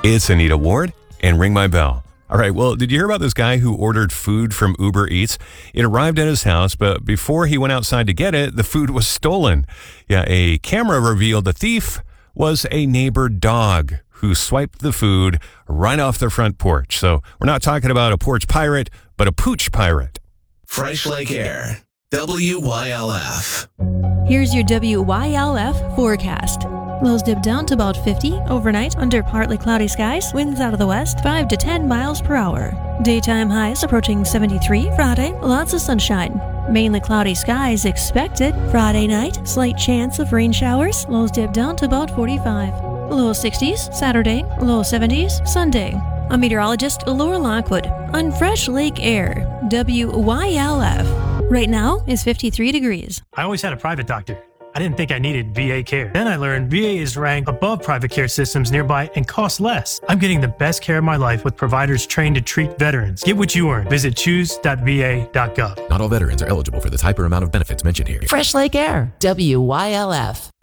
It's Anita Ward, and ring my bell. All right, well, did you hear about this guy who ordered food from Uber Eats? It arrived at his house, but before he went outside to get it, the food was stolen. Yeah, a camera revealed the thief was a neighbor dog who swiped the food right off their front porch. So we're not talking about a porch pirate, but a pooch pirate. Fresh Lake Air, WYLF. Here's your WYLF forecast. Lows dip down to about 50 overnight under partly cloudy skies. Winds out of the west 5 to 10 miles per hour. Daytime highs approaching 73 Friday. Lots of sunshine. Mainly cloudy skies expected. Friday night, slight chance of rain showers. Lows dip down to about 45. Low 60s Saturday. Low 70s Sunday. I'm meteorologist Laura Lockwood on Fresh Lake Air, WYLF. Right now is 53 degrees. I always had a private doctor. I didn't think I needed VA care. Then I learned VA is ranked above private care systems nearby and costs less. I'm getting the best care of my life with providers trained to treat veterans. Get what you earn. Visit choose.va.gov. Not all veterans are eligible for the type or amount of benefits mentioned here. Fresh Lake Air, WYLF.